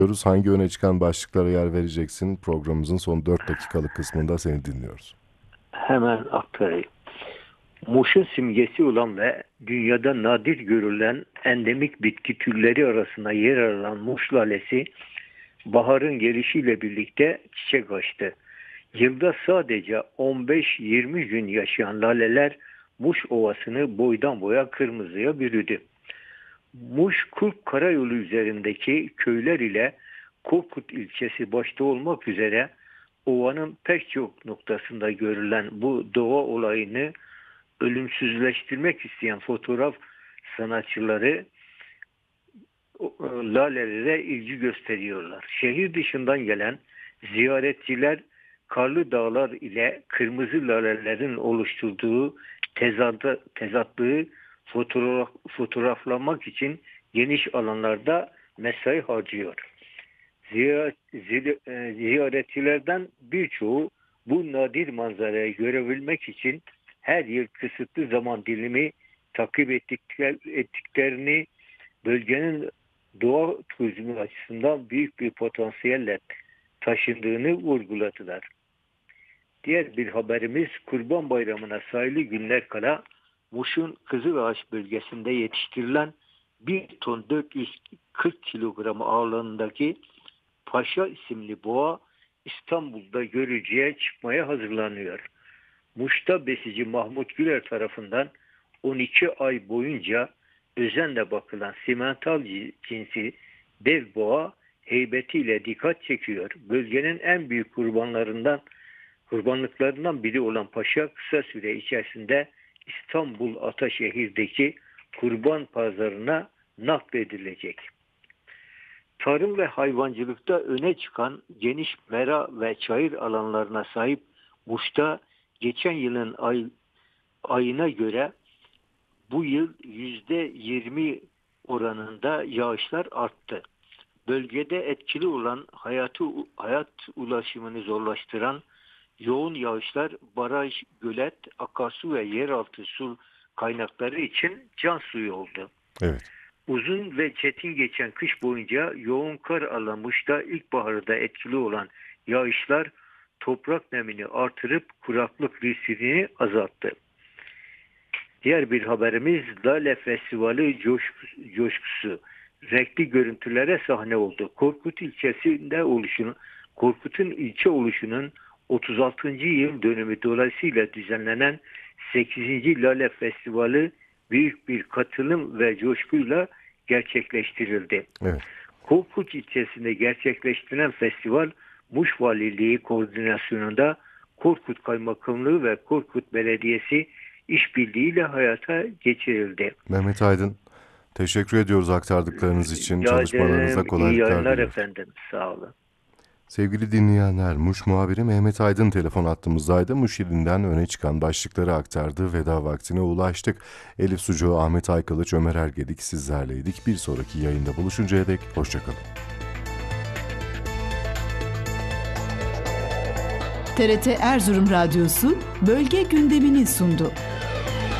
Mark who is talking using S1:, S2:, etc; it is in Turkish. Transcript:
S1: Hangi öne çıkan başlıklara yer vereceksin? Programımızın son 4 dakikalık kısmında seni dinliyoruz.
S2: Hemen aktarayım. Muş'un simgesi olan ve dünyada nadir görülen endemik bitki türleri arasında yer alan Muş lalesi, baharın gelişiyle birlikte çiçek açtı. Yılda sadece 15-20 gün yaşayan laleler Muş Ovası'nı boydan boya kırmızıya bürüdü. Muş-Kurk Karayolu üzerindeki köyler ile Korkut ilçesi başta olmak üzere ovanın pek çok noktasında görülen bu doğa olayını ölümsüzleştirmek isteyen fotoğraf sanatçıları lalelere ilgi gösteriyorlar. Şehir dışından gelen ziyaretçiler karlı dağlar ile kırmızı lalelerin oluşturduğu tezatlığı fotoğraflamak için geniş alanlarda mesai harcıyor. Ziyaretçilerden birçoğu bu nadir manzarayı görebilmek için her yıl kısıtlı zaman dilimi takip ettiklerini, bölgenin doğa turizmi açısından büyük bir potansiyelle taşındığını vurguladılar. Diğer bir haberimiz, Kurban Bayramı'na sayılı günler kala Muş'un Kızılağaç bölgesinde yetiştirilen 1 ton 440 kilogram ağırlığındaki Paşa isimli boğa İstanbul'da görücüye çıkmaya hazırlanıyor. Muş'ta besici Mahmut Güler tarafından 12 ay boyunca özenle bakılan simental cinsi dev boğa heybetiyle dikkat çekiyor. Bölgenin en büyük kurbanlıklarından biri olan paşa kısa süre içerisinde İstanbul Ataşehir'deki kurban pazarına nakledilecek. Tarım ve hayvancılıkta öne çıkan geniş mera ve çayır alanlarına sahip Muş'ta geçen yılın ayına göre bu yıl %20 oranında yağışlar arttı. Bölgede etkili olan hayat ulaşımını zorlaştıran yoğun yağışlar baraj, gölet, akarsu ve yeraltı su kaynakları için can suyu oldu.
S1: Evet.
S2: Uzun ve çetin geçen kış boyunca yoğun kar alan Muş'ta ilkbaharda etkili olan yağışlar toprak nemini artırıp kuraklık riskini azalttı. Diğer bir haberimiz, Lale Festivali coşkusu renkli görüntülere sahne oldu. Korkut'un ilçe oluşunun 36. yıl dönümü dolayısıyla düzenlenen 8. Lale Festivali büyük bir katılım ve coşkuyla gerçekleştirildi.
S1: Evet.
S2: Korkut ilçesinde gerçekleştirilen festival Muş Valiliği koordinasyonunda Korkut Kaymakamlığı ve Korkut Belediyesi işbirliğiyle hayata geçirildi.
S1: Mehmet Aydın, teşekkür ediyoruz aktardıklarınız için.
S2: Rica
S1: Çalışmalarınıza
S2: ederim. İyi
S1: kolaylıklar
S2: yayınlar
S1: diliyoruz.
S2: efendim. Sağ olun.
S1: Sevgili dinleyenler, Muş muhabiri Mehmet Aydın telefon hattımızdaydı. Muş ilinden öne çıkan başlıkları aktardı. Veda vaktine ulaştık. Elif Sucu, Ahmet Aykılıç, Ömer Ergedik sizlerleydik. Bir sonraki yayında buluşuncaya dek hoşçakalın.
S3: TRT Erzurum Radyosu bölge gündemini sundu.